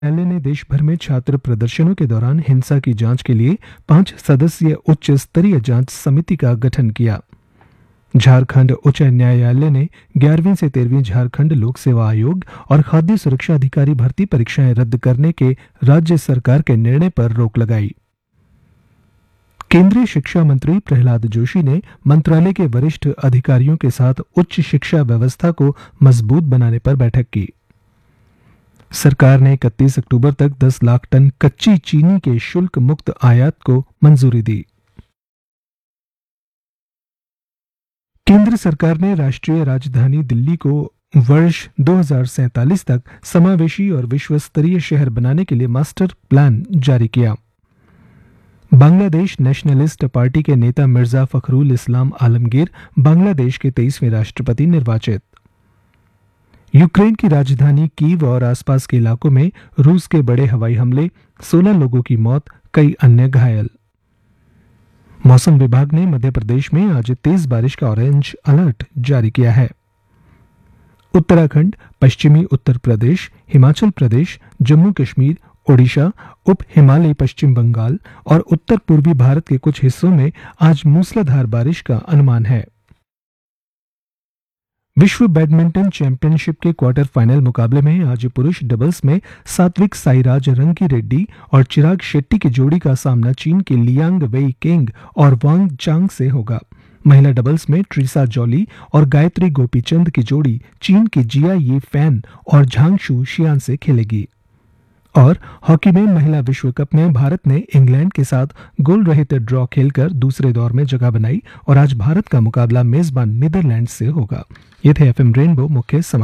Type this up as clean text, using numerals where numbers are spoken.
न्यायालय ने देश भर में छात्र प्रदर्शनों के दौरान हिंसा की जांच के लिए 5 सदस्यीय उच्च स्तरीय जांच समिति का गठन किया। झारखंड उच्च न्यायालय ने 11वीं से 13वीं झारखंड लोक सेवा आयोग और खाद्य सुरक्षा अधिकारी भर्ती परीक्षाएं रद्द करने के राज्य सरकार के निर्णय पर रोक लगाई। केंद्रीय शिक्षा मंत्री प्रहलाद जोशी ने मंत्रालय के वरिष्ठ अधिकारियों के साथ उच्च शिक्षा व्यवस्था को मजबूत बनाने पर बैठक की। सरकार ने 31 अक्टूबर तक 10 लाख टन कच्ची चीनी के शुल्क मुक्त आयात को मंजूरी दी। केंद्र सरकार ने राष्ट्रीय राजधानी दिल्ली को वर्ष 2047 तक समावेशी और विश्व स्तरीय शहर बनाने के लिए मास्टर प्लान जारी किया। बांग्लादेश नेशनलिस्ट पार्टी के नेता मिर्जा फखरुल इस्लाम आलमगीर बांग्लादेश के 23वें राष्ट्रपति निर्वाचित। यूक्रेन की राजधानी कीव और आसपास के इलाकों में रूस के बड़े हवाई हमले, 16 लोगों की मौत, कई अन्य घायल। मौसम विभाग ने मध्य प्रदेश में आज तेज बारिश का ऑरेंज अलर्ट जारी किया है। उत्तराखंड, पश्चिमी उत्तर प्रदेश, हिमाचल प्रदेश, जम्मू कश्मीर, ओडिशा, उप हिमालयी पश्चिम बंगाल और उत्तर पूर्वी भारत के कुछ हिस्सों में आज मूसलाधार बारिश का अनुमान है। विश्व बैडमिंटन चैंपियनशिप के क्वार्टर फाइनल मुकाबले में आज पुरुष डबल्स में सात्विक साईराज रंकी रेड्डी और चिराग शेट्टी की जोड़ी का सामना चीन के लियांग वेई केंग और वांग चांग से होगा। महिला डबल्स में ट्रीसा जॉली और गायत्री गोपीचंद की जोड़ी चीन की जिया यी फैन और झांगशू शियान से खेलेगी। और हॉकी में महिला विश्व कप में भारत ने इंग्लैंड के साथ गोल रहित ड्रॉ खेलकर दूसरे दौर में जगह बनाई और आज भारत का मुकाबला मेजबान नीदरलैंड से होगा। ये थे एफएम रेनबो मुख्य समाचार।